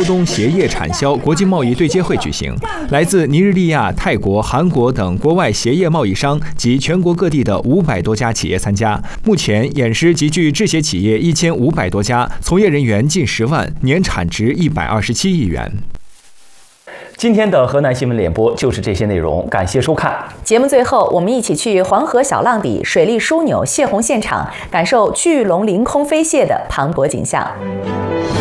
秋冬鞋业产销国际贸易对接会举行，来自尼日利亚、泰国、韩国等国外鞋业贸易商及全国各地的500多家企业参加。目前，偃师集聚制鞋企业1500多家，从业人员近10万，年产值127亿元。 今天的河南新闻联播就是这些内容，感谢收看。 节目最后，我们一起去黄河小浪底水利枢纽泄洪现场，感受巨龙凌空飞泻的磅礴景象。